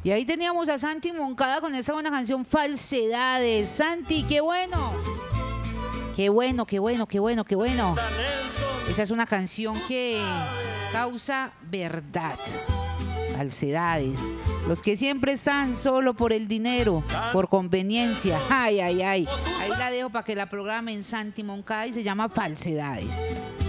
Y ahí teníamos a Santi Moncada con esa buena canción Falsedades. Santi, qué bueno. Qué bueno, qué bueno, qué bueno, qué bueno. Esa es una canción que causa verdad. Falsedades. Los que siempre están solo por el dinero, por conveniencia. Ay, ay, ay. Ahí la dejo para que la programen Santi Moncada y se llama Falsedades.